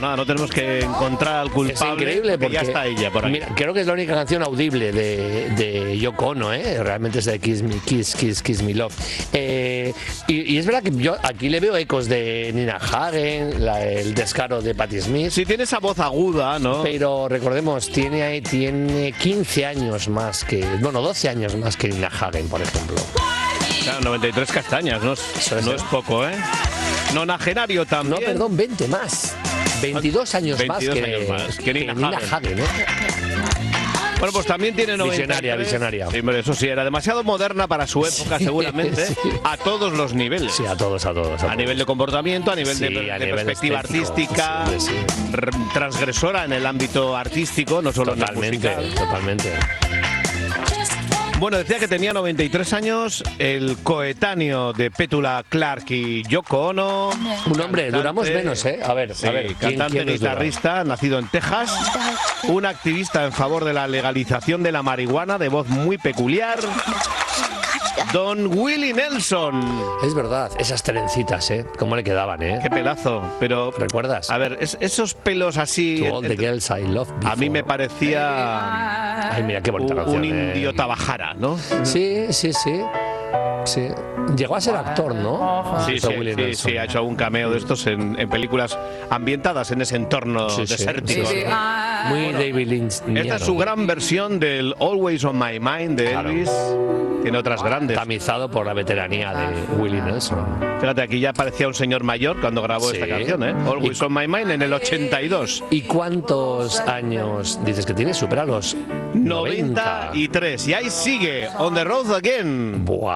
nada, no tenemos que encontrar al culpable. Es increíble porque ya está ella por ahí. Mira, creo que es la única canción audible de Yoko Ono, realmente es de Kiss Me Love. Y es verdad que yo aquí le veo ecos de Nina Hagen, el descaro de Patti Smith. Sí, tiene esa voz aguda, ¿no? Pero recordemos, tiene 15 años más que... Bueno, 12 años más que Nina Hagen, por ejemplo. Claro, 93 castañas, no es poco, ¿eh? Nonagenario también. No, perdón, 20 más. 22 años 22 más años más que Nina Hagen, Bueno, pues también tiene 93. Visionaria. Sí, hombre, eso sí, era demasiado moderna para su época, seguramente, sí. A todos los niveles. Sí, a todos. A nivel de comportamiento, a nivel de perspectiva artística, sí. Transgresora en el ámbito artístico, no solo en el musical. Totalmente. Bueno, decía que tenía 93 años, el coetáneo de Petula Clark y Yoko Ono. Un hombre, duramos menos, ¿eh? A ver, cantante, guitarrista, nacido en Texas, un activista en favor de la legalización de la marihuana, de voz muy peculiar. Don Willie Nelson. Es verdad, esas trencitas, ¿cómo le quedaban, Qué pelazo, pero... ¿Recuerdas? A ver, esos pelos así... To all the girls I love before. A mí me parecía... Ay, mira qué bonita canción. Un indio Tabajara, ¿no? Sí. Llegó a ser actor, ¿no? Sí, ha hecho algún cameo de estos en películas ambientadas en ese entorno desértico. Sí. Muy David Lynch. Esta es su gran versión del Always on My Mind de Elvis. Tiene otras grandes. Tamizado por la veteranía de Willie Nelson. Fíjate, aquí ya parecía un señor mayor cuando grabó esta canción, ¿eh? Always on My Mind en el 82. ¿Y cuántos años dices que tiene? Supera los 93. Y ahí sigue, On the Road Again. Buah.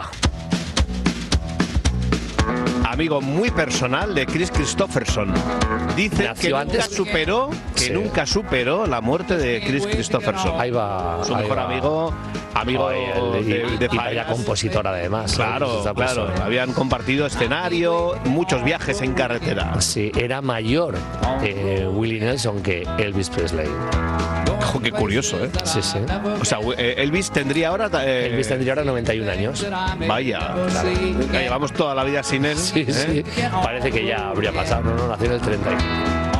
Amigo muy personal de Chris Christopherson. Dice que nunca superó la muerte de Chris Christopherson. Ahí va. Su mejor amigo de vaya compositor además. Claro. Habían compartido escenario, muchos viajes en carretera. Sí, era mayor Willie Nelson que Elvis Presley. Ojo, qué curioso, ¿eh? Sí. O sea, Elvis tendría ahora... Elvis tendría ahora 91 años. Vaya, llevamos toda la vida sin él. Sí. Parece que ya habría pasado, ¿no? Nació en el 35.